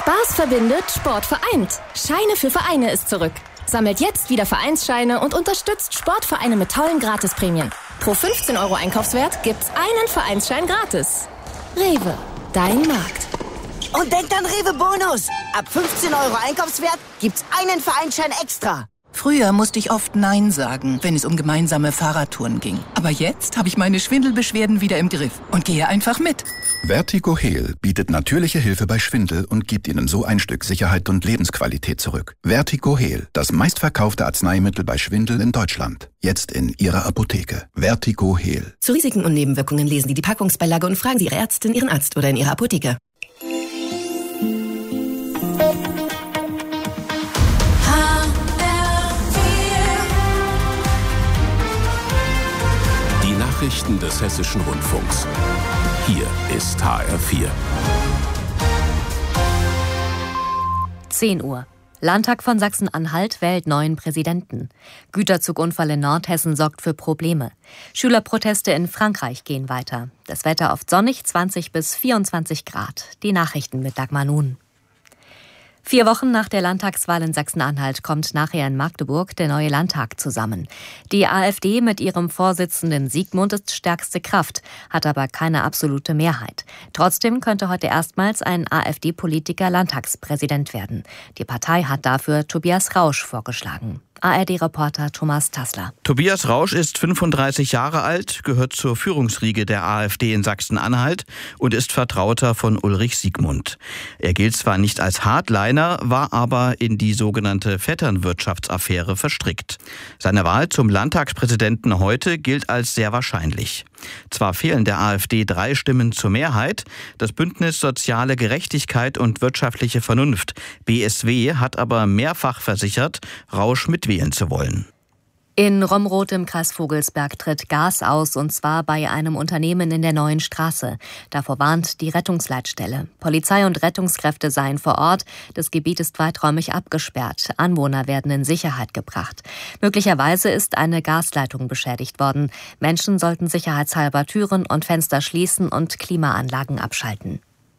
Spaß verbindet, Sport vereint. Scheine für Vereine ist zurück. Sammelt jetzt wieder Vereinsscheine und unterstützt Sportvereine mit tollen Gratisprämien. Pro 15 € Einkaufswert gibt's einen Vereinsschein gratis. Rewe, dein Markt. Und denkt an Rewe Bonus. Ab 15 € Einkaufswert gibt's einen Vereinsschein extra. Früher musste ich oft Nein sagen, wenn es um gemeinsame Fahrradtouren ging. Aber jetzt habe ich meine Schwindelbeschwerden wieder im Griff und gehe einfach mit. Vertigo Heal bietet natürliche Hilfe bei Schwindel und gibt Ihnen so ein Stück Sicherheit und Lebensqualität zurück. Vertigo Heal, das meistverkaufte Arzneimittel bei Schwindel in Deutschland. Jetzt in Ihrer Apotheke. Vertigo Heal. Zu Risiken und Nebenwirkungen lesen Sie die Packungsbeilage und fragen Sie Ihre Ärztin, Ihren Arzt oder in Ihrer Apotheke. Nachrichten des Hessischen Rundfunks. Hier ist HR4. 10 Uhr. Landtag von Sachsen-Anhalt wählt neuen Präsidenten. Güterzugunfall in Nordhessen sorgt für Probleme. Schülerproteste in Frankreich gehen weiter. Das Wetter oft sonnig, 20 bis 24 Grad. Die Nachrichten mit Dagmar Nun. 4 Wochen nach der Landtagswahl in Sachsen-Anhalt kommt nachher in Magdeburg der neue Landtag zusammen. Die AfD mit ihrem Vorsitzenden Siegmund ist stärkste Kraft, hat aber keine absolute Mehrheit. Trotzdem könnte heute erstmals ein AfD-Politiker Landtagspräsident werden. Die Partei hat dafür Tobias Rausch vorgeschlagen. ARD-Reporter Thomas Tassler. Tobias Rausch ist 35 Jahre alt, gehört zur Führungsriege der AfD in Sachsen-Anhalt und ist Vertrauter von Ulrich Siegmund. Er gilt zwar nicht als Hardliner, war aber in die sogenannte Vetternwirtschaftsaffäre verstrickt. Seine Wahl zum Landtagspräsidenten heute gilt als sehr wahrscheinlich. Zwar fehlen der AfD 3 Stimmen zur Mehrheit, das Bündnis Soziale Gerechtigkeit und wirtschaftliche Vernunft, BSW, hat aber mehrfach versichert, Rausch mitwählen zu wollen. In Romroth im Kreis Vogelsberg tritt Gas aus, und zwar bei einem Unternehmen in der Neuen Straße. Davor warnt die Rettungsleitstelle. Polizei und Rettungskräfte seien vor Ort. Das Gebiet ist weiträumig abgesperrt. Anwohner werden in Sicherheit gebracht. Möglicherweise ist eine Gasleitung beschädigt worden. Menschen sollten sicherheitshalber Türen und Fenster schließen und Klimaanlagen abschalten.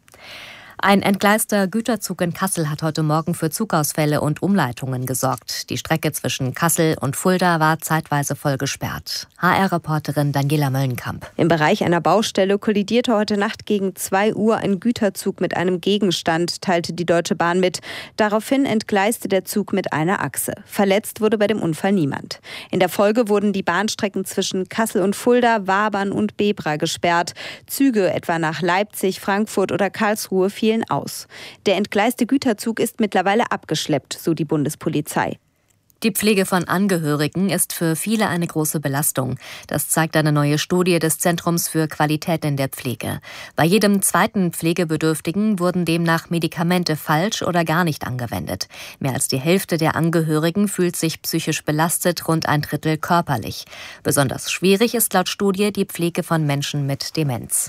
Ein entgleister Güterzug in Kassel hat heute Morgen für Zugausfälle und Umleitungen gesorgt. Die Strecke zwischen Kassel und Fulda war zeitweise voll gesperrt. HR-Reporterin Daniela Möllenkamp. Im Bereich einer Baustelle kollidierte heute Nacht gegen 2 Uhr ein Güterzug mit einem Gegenstand, teilte die Deutsche Bahn mit. Daraufhin entgleiste der Zug mit einer Achse. Verletzt wurde bei dem Unfall niemand. In der Folge wurden die Bahnstrecken zwischen Kassel und Fulda, Wabern und Bebra gesperrt. Züge etwa nach Leipzig, Frankfurt oder Karlsruhe fielen aus. Der entgleiste Güterzug ist mittlerweile abgeschleppt, so die Bundespolizei. Die Pflege von Angehörigen ist für viele eine große Belastung. Das zeigt eine neue Studie des Zentrums für Qualität in der Pflege. Bei jedem zweiten Pflegebedürftigen wurden demnach Medikamente falsch oder gar nicht angewendet. Mehr als die Hälfte der Angehörigen fühlt sich psychisch belastet, rund 1/3 körperlich. Besonders schwierig ist laut Studie die Pflege von Menschen mit Demenz.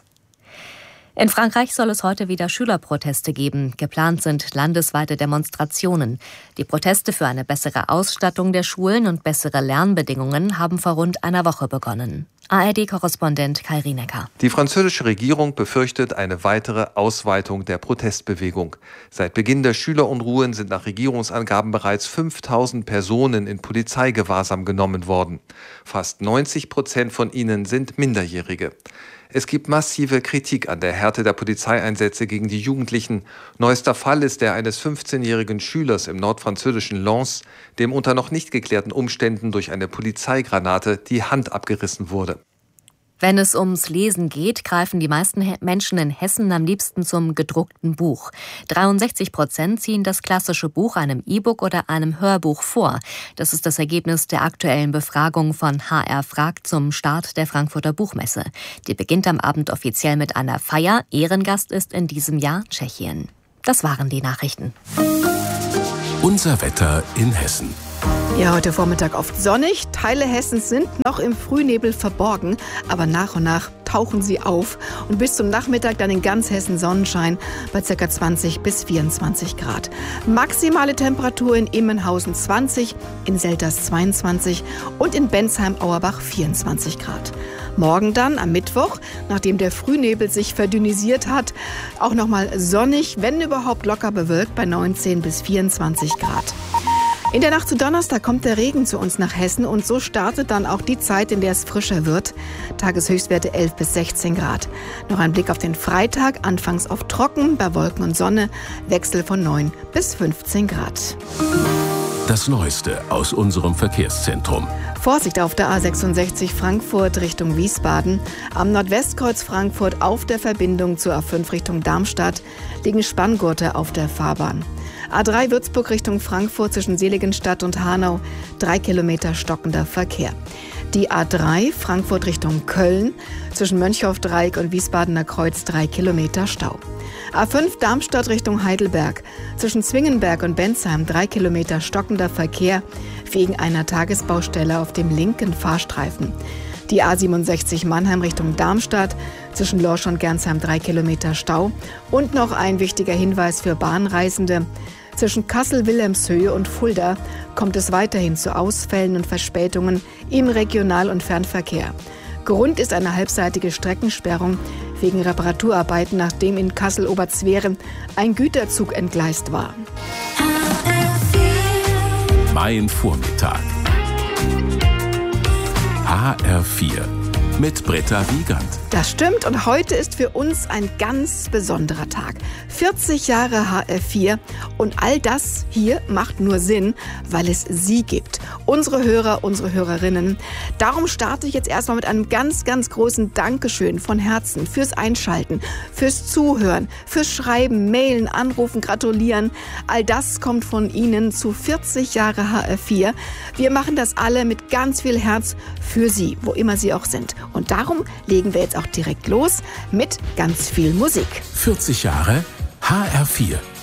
In Frankreich soll es heute wieder Schülerproteste geben. Geplant sind landesweite Demonstrationen. Die Proteste für eine bessere Ausstattung der Schulen und bessere Lernbedingungen haben vor rund einer Woche begonnen. ARD-Korrespondent Kai Rienecker. Die französische Regierung befürchtet eine weitere Ausweitung der Protestbewegung. Seit Beginn der Schülerunruhen sind nach Regierungsangaben bereits 5000 Personen in Polizeigewahrsam genommen worden. Fast 90% von ihnen sind Minderjährige. Es gibt massive Kritik an der Härte der Polizeieinsätze gegen die Jugendlichen. Neuester Fall ist der eines 15-jährigen Schülers im nordfranzösischen Lens, dem unter noch nicht geklärten Umständen durch eine Polizeigranate die Hand abgerissen wurde. Wenn es ums Lesen geht, greifen die meisten Menschen in Hessen am liebsten zum gedruckten Buch. 63% ziehen das klassische Buch einem E-Book oder einem Hörbuch vor. Das ist das Ergebnis der aktuellen Befragung von HR Fragt zum Start der Frankfurter Buchmesse. Die beginnt am Abend offiziell mit einer Feier. Ehrengast ist in diesem Jahr Tschechien. Das waren die Nachrichten. Unser Wetter in Hessen. Ja, heute Vormittag oft sonnig. Teile Hessens sind noch im Frühnebel verborgen, aber nach und nach tauchen sie auf. Und bis zum Nachmittag dann in ganz Hessen Sonnenschein bei ca. 20 bis 24 Grad. Maximale Temperatur in Immenhausen 20, in Selters 22 und in Bensheim-Auerbach 24 Grad. Morgen dann am Mittwoch, nachdem der Frühnebel sich verdünnisiert hat, auch nochmal sonnig, wenn überhaupt locker bewölkt bei 19 bis 24 Grad. In der Nacht zu Donnerstag kommt der Regen zu uns nach Hessen und so startet dann auch die Zeit, in der es frischer wird. Tageshöchstwerte 11 bis 16 Grad. Noch ein Blick auf den Freitag, anfangs oft trocken, bei Wolken und Sonne, Wechsel von 9 bis 15 Grad. Das Neueste aus unserem Verkehrszentrum. Vorsicht auf der A66 Frankfurt Richtung Wiesbaden. Am Nordwestkreuz Frankfurt auf der Verbindung zur A5 Richtung Darmstadt liegen Spanngurte auf der Fahrbahn. A3 Würzburg Richtung Frankfurt zwischen Seligenstadt und Hanau, 3 Kilometer stockender Verkehr. Die A3 Frankfurt Richtung Köln zwischen Mönchhoff-Dreieck und Wiesbadener Kreuz, 3 Kilometer Stau. A5 Darmstadt Richtung Heidelberg zwischen Zwingenberg und Bensheim, 3 Kilometer stockender Verkehr wegen einer Tagesbaustelle auf dem linken Fahrstreifen. Die A67 Mannheim Richtung Darmstadt zwischen Lorsch und Gernsheim, 3 Kilometer Stau. Und noch ein wichtiger Hinweis für Bahnreisende. Zwischen Kassel-Wilhelmshöhe und Fulda kommt es weiterhin zu Ausfällen und Verspätungen im Regional- und Fernverkehr. Grund ist eine halbseitige Streckensperrung wegen Reparaturarbeiten, nachdem in Kassel-Oberzweren ein Güterzug entgleist war. Mein Vormittag. HR4 mit Britta Wiegand. Das stimmt und heute ist für uns ein ganz besonderer Tag. 40 Jahre HR4 und all das hier macht nur Sinn, weil es Sie gibt. Unsere Hörer, unsere Hörerinnen. Darum starte ich jetzt erstmal mit einem ganz, ganz großen Dankeschön von Herzen fürs Einschalten, fürs Zuhören, fürs Schreiben, Mailen, Anrufen, Gratulieren. All das kommt von Ihnen zu 40 Jahre HR4. Wir machen das alle mit ganz viel Herz für Sie, wo immer Sie auch sind. Und darum legen wir jetzt auch direkt los mit ganz viel Musik. 40 Jahre HR4.